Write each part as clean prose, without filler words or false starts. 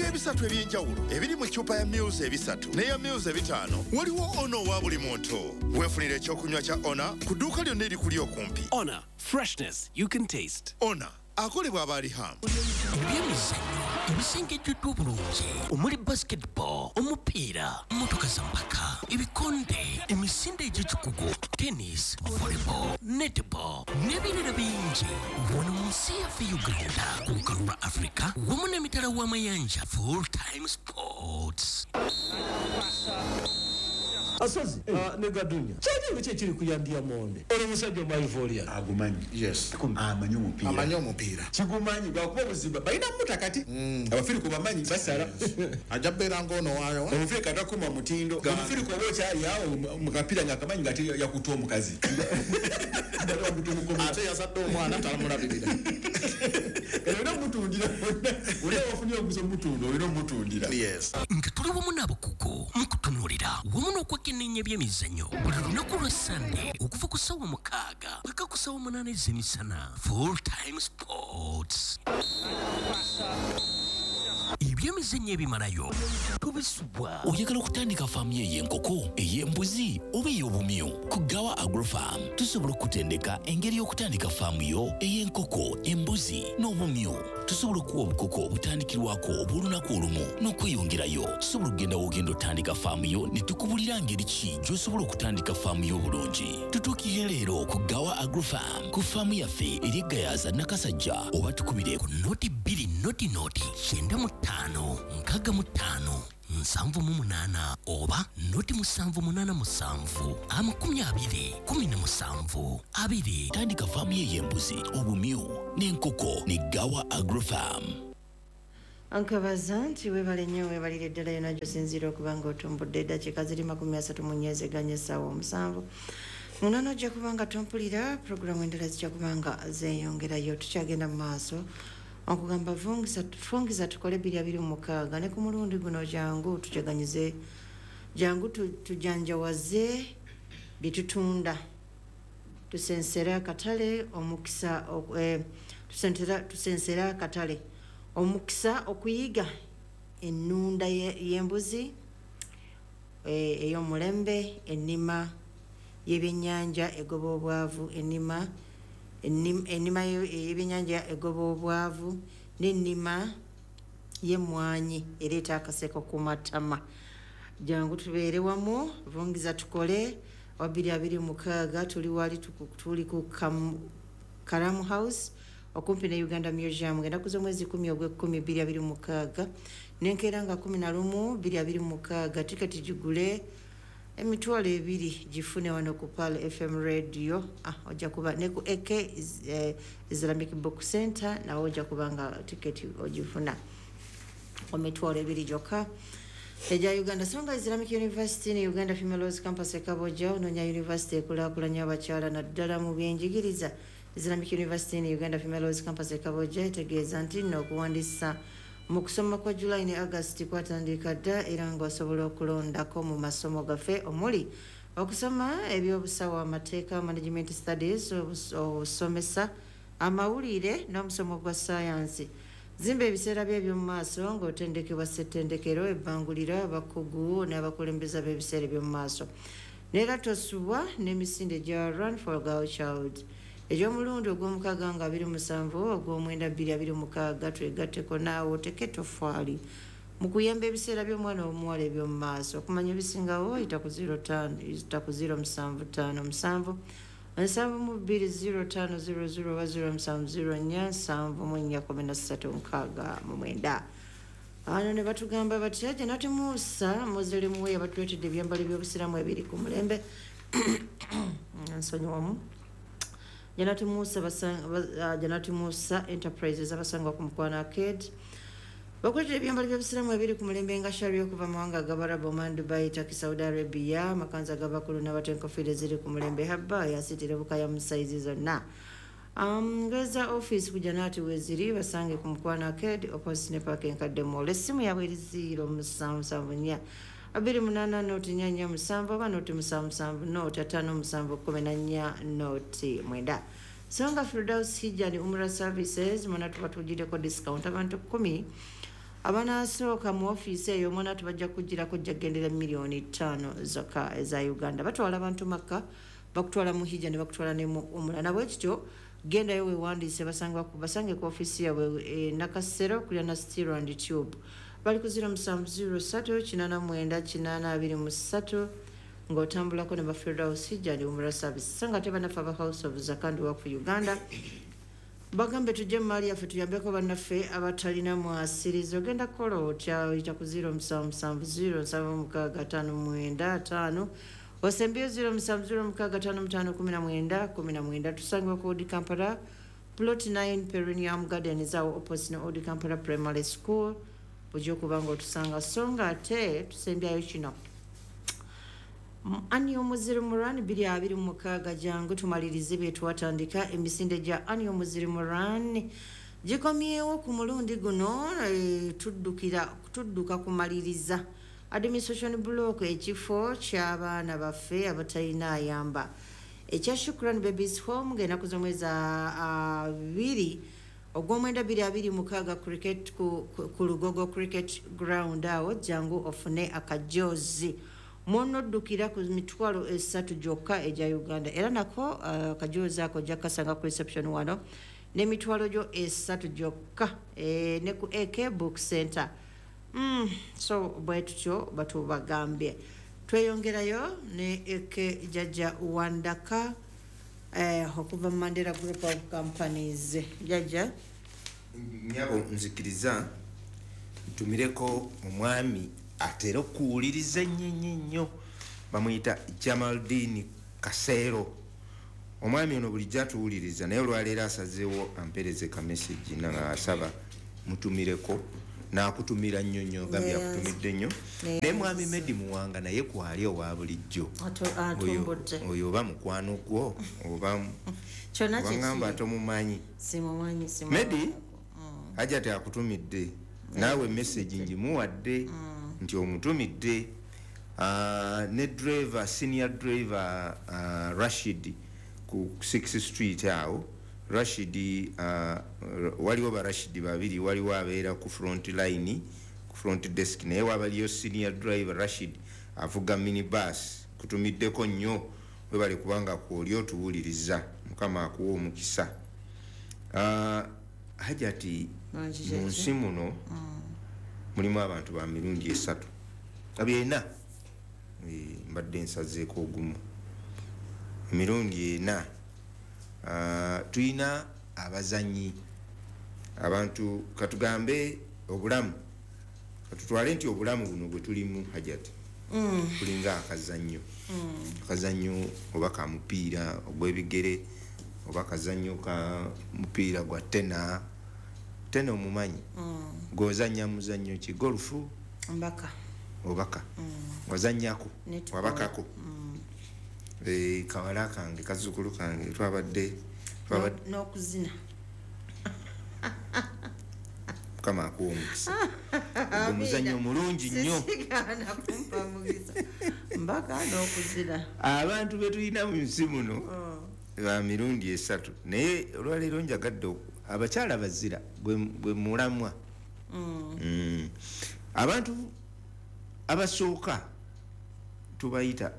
ebisatu ebyenjawulo ebiri mu ccupa ya Muse ebisatu n'eya Muse ebitaano waliwo ono wa buli muntu. Weefunira ekyokunywa kya Ona ku dduuka lyonna erikuli okumpi. Ona, freshness you can taste. Ona akolebwa Abaliham. Ebyemizannyo ebisengejjeddwa obulungi omuli basketball, omupiira, mmotoka za mpaka, ebikonde, emisinde egy'ekikugu, tennis, volleyball, netball n'ebirala bingi wano mu nsi yaffe Uganda ku lukalu lwa Africa wamu n'emitala w'amayanja full time sports. Asozi negadunya kyali kiri kuyambya monde ono musajja omaivolia agumanyi yes amanyi omupiira kigumanyi bwakuba obuzimba balina mutakati abafiri ku bamanyi basala ajja beera ng'ono waayo omufiri katakuma mutindo omufiri ku oba okyali awo mu kapiira ng'akamanyi ng'ate yakuta omukazi ate yazadde omwana talamulabirira olina omutundira olina wafunye oguza omutunda olina omutundira nga tuli wamu n'abakugu mu kutunuulira wamu n'okwekenneenya by'emizannyo buli lunaku lwa Sande okuva ku ssaawa 6 paka ku ssaawa 8 ez'emisana full time sports. Ebyemizannyo ebimalayo tubisubwa. Oyagala okutandika faamu ey'enkoko, ey'embuzi oba ey'obumyu ku Gawa Agrofarm tusobola okutendeka engeri y'okutandika faamu yo ey'enkoko, embuzi n'obumyu. Tusobola okuwa obukoko obutandikirwako obw'olunaku olumu n'okweyongerayo. Tusobola okugenda w'ogenda otandika faamu yo ne tukubulira ngeri ki gy'osobola okutandika faamu yo obulungi. Tutuukire leero ku Gawa Agrofarm ku faamu yaffe eri Gayaza Nakasajja oba tukubire ku noti 2 noti 95 65 78 oba noti 787 20 17 2. Tandika faamu y'embuzi, obumyu n'enkoko ne Gawa Agrofarm. Ankabaza nti weebale nnyo weebalire ddala yonna gy'osinziira okuba ng'otumbudde eddakiika ziri 30 mu nnyezeganya essaawa 7 munaana ojja kuba nga tompulira puroguramu endala zijja kuba nga zeeyongerayo. Tukyagenda mu maaso okugamba fungiza tukole 226 ne ku mulundi guno jangu tujaganyize jangu tujanjawaze bitutunda tusensera akatale omukisa tusensera akatale omukisa okuyiga ennunda y'embuzi ey'omulembe ennima y'ebyennyanja egoba obwavu ennima y'ebyennyanja egoba obwavu n'ennima y'emmwanyi ereeta akaseko ku matama. Jangu tubeere wamu vungiza tukole wa 226 tuli wali tuli ku Karamu House okumpi ne Uganda Museum ngenda kuza mwezi 10 ogw'ekumi 226 n'enkeera nga 11 226 tiketi gigule emitwalo 2 gifune wano ku Pal FM radio ojja kuba ne ku AK Islamic Book Center nawo ojja kuba nga tiketi ogifuna emitwalo 2 gyokka. Eja Uganda Songa Islamic University ne Uganda Female Laws Campus Kaboja ononya university ekulaakulanya abakyala naddala mu byenjigiriza. Islamic University ne Uganda Female Laws Campus Kaboja etegeeza nti n'okuwandiisa mu kusoma kwa July ne August kwatandika dda era ng'osobola okulondako mu masomo gaffe omuli okusoma ebyobusawo, amateeka, management studies, obusomesa, amawulire n'omusomo gwa science. Zimba ebiseera by'eby'omu maaso ng'otendekebwa ssettendekero, ebbangulira, abakugu n'abakulembeza b'ebiseera eby'omu maaso. Neera tosubwa n'emisinde gya Run for Girl Child. Eky'omulundi ogw'omukaaga nga 27 ogw'omwenda 2026 twegatteko naawe oteke tofaali mu kuyamba ebiseera by'omwana omuwala eby'omu maaso. Okumanya ebisingawo yita ku 07557 72050 oba 0704 ano ne batugamba batya Janati Musa Mozele Muwe batuletedde ebyambalo by'obusiramu ebiri ku mulembe nsonyiwamu. Janati Musa Enterprises abasanga ku Mukwana Arcade bakuletedde ebyambalo by'obusiramu ebiri ku mulembe nga shari okuva mawanga ag'Abarabu, Oman, Dubai, Turkey, Saudi Arabia, makanza ag'abakulu n'abatenkofiire ziri ku mulembe Habba yasitire bukaya mu saizi zonna. Ngeza office ku Janati weziri basange ku Mukwana Arcade opposite ne parking kadde mall. Essimu yawe eri 0774 28 noti 47 oba noti 77 noti 5714 noti 9. Songa Firdaus Hijja ni Umrah Services mwana tubatujireko discount abantu 10 abanasooka mu ofiisi eyo omwana tubajja kugirako jagendera $5,000,000 zokka eza Uganda. Batwala abantu makka bakutwala mu hijja ne bakutwala ne mu umra. Nabwe kityo gendayo weewandiise basange ku ofiisi yaabwe Nakasero kulya na Steel and Tube. Bali ku 0703 ng'otambulako ne Firdaus Hijja and Umrah Service. Sanga ate bannaffe aba House of Zakandi Work for Uganda bagambe tujje mu maali yaffe tuyambeko bannaffe abatalina mwasiriza. Ogenda kukola otya oyita ku 0770765595 osembyeyo 0706551919. Tusangibwa ku Odi Kampala Plot 9 Perineum Gardens awo opposite ne Odi Kampala Primary School. Bujja okuba ng'otusanga so nga ate tusembyayo kino Annual Muslim Run 2026 jangu tumalirize bye twatandika. Emisinde gya Annual Muslim Run gikomyewo ku mulundi guno tudduka kumaliriza administration block ekifo ky'abaana baffe abatalina ayamba ekya Shukran Babies Home ng'ennaku z'omwezi 2 ogw'omwenda 2026 cricket ku Lugogo Cricket Ground awo jangu ofune akajoozi mwonoddukira ku mitwalo 3 gyokka egya Uganda era nako akajoozi ako jakasanga ku reception wano n'emitwalo gyo 3 gyokka ne ku AK Book Center. So bwe tutyo batubagambye tweyongerayo ne AK Jajja Wandaka okuva Mandela Group of Companies. Jajja nyabo nzikiriza ntumireko omwami atera okuwuliriza nnyo bamuyita Jamaldini Kasero. Omwami ono bulijjo atuwuliriza naye olwaleero asazeewo ampereze ka message n'asaba mutumireko n'akutumira nnyo gambye akutumidde nnyo. Naye mwami Medi Muwanga naye kwali owa bulijjo oyo oba mukwano gwo oba ngamba tomumanyi Medi ajja teakutumidde naawe message ngimuwadde nti omutumidde ne driver senior driver Rashid ku 6th Street awo. Rashid waliwo ba Rashid babiri waliwo abeera ku front line ku front desk naye wabaliyo senior driver Rashid avuga minibus. Kutumiddeko nnyo we bali kubanga kwoli otuwuliriza mukama akuwa omukisa. Hajati mu nsi muno mulimu abantu ba mirundi 3 abyena mbadde nsazeeko ogumu mirundi 4. Tuyina abazanyi abantu katugambe obulamu katutwale nti obulamu buno bwe tulimu Hajati kulinga akazannyo oba ka mupiira ogw'ebigere oba akazannyo ka mupiira gwa tena omumanyi gozanya muzannyo ki golfu obaka wazanyako wabakako kawala kange kazukulu kange twabadde n'okuzina kama akuwumukisa omuzannyo mulungi nnyo mbaka n'okuzina abantu betulina mu nsi muno ba mirundi 3 naye olwaleero njagadde abakyala bazira bwe mulamwa. Abantu abasooka tubayita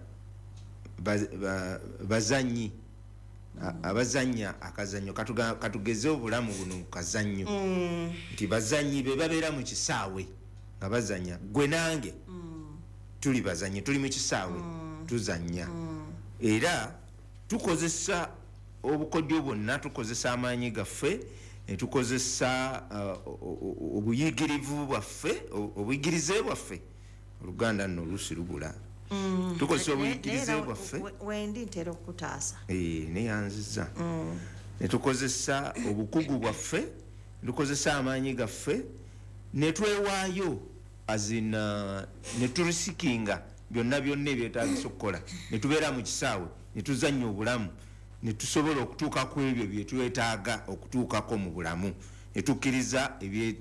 bazanyi abazanya akazannyo katugeze obulamu buno kazannyo nti bazanyi be babeera mu kisaawe nga bazanya gwe nange tuli bazanyi tuli mu kisaawe tuzanya era tukozesa obukodyo bwonna tukozesa amaanyi gaffe tukozesa obuyigirivu bwaffe obuyigirize bwaffe Oluganda nno oluusi lubula tukozesa obuyigirize bwaffe wendi ntera okutaasa neyanziza netukozesa obukugu bwaffe tukozesa amaanyi gaffe netwewaayo azina neturisikinga byonna ebyetaagisa okukola netubeera mu kisaawe netuzanya obulamu netusobola okutuuka ku ebyo byetwetaaga okutuukako mu bulamu netukkiriza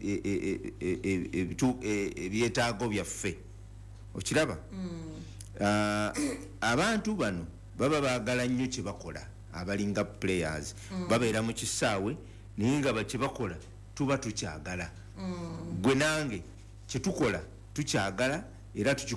ebyetaago byaffe okiraba. Abantu bano baba baagala nnyo kye bakola abalinga players babeera mu kisaawe naye nga kye bakola tuba tukyagala gwe nange kyetukola tukyagala era